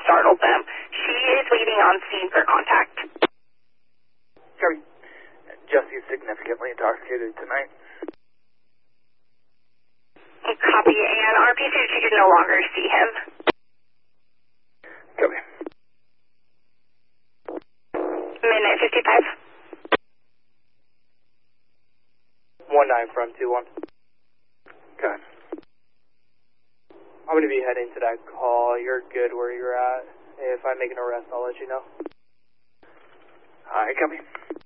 startled them. She is waiting on scene for contact. Copy. Jesse's significantly intoxicated tonight. Copy, and RP said she can no longer see him. Copy. Minute 55. 19 from 21. Okay. I'm going to be heading to that call. You're good where you're at. If I make an arrest, I'll let you know. Alright, copy.